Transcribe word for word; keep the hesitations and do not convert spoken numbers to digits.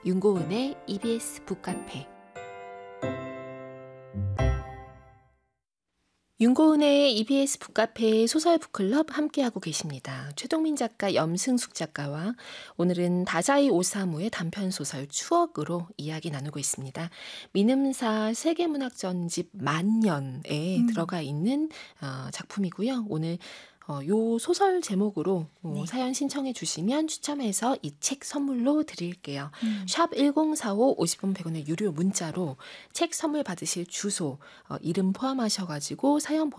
윤고은의 이비에스 북카페. 윤고은의 이비에스 북카페 소설 북클럽 함께하고 계십니다. 최동민 작가, 염승숙 작가와 오늘은 다자이 오사무의 단편소설 추억으로 이야기 나누고 있습니다. 민음사 세계문학전집 만년에 음. 들어가 있는 어, 작품이고요. 오늘 어, 요 소설 제목으로 어, 네. 사연 신청해 주시면 추첨해서 이 책 선물로 드릴게요. 음. 샵 일공사오 오십 원 백 원의 유료 문자로 책 선물 받으실 주소, 어, 이름 포함하셔가지고 사연